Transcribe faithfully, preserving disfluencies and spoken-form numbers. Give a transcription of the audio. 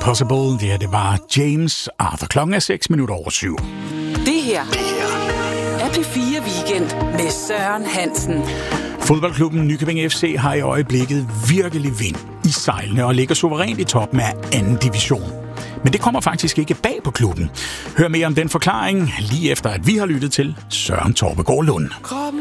Impossible. Det her, det var James Arthur. Klokken er seks minutter over syv. Det her er P fire Weekend med Søren Hansen. Fodboldklubben Nykøbing F C har i øjeblikket virkelig vind i sejlene og ligger suverænt i toppen af anden division. Men det kommer faktisk ikke bag på klubben. Hør mere om den forklaring lige efter, at vi har lyttet til Søren Torpegaard Lund.